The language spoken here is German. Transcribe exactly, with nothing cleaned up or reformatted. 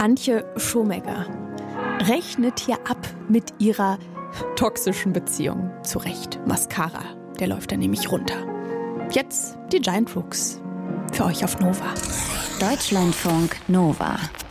Antje Schomegger rechnet hier ab mit ihrer toxischen Beziehung. Zu Recht. Mascara, der läuft da nämlich runter. Jetzt die Giant Rooks. Für euch auf Nova. Deutschlandfunk Nova.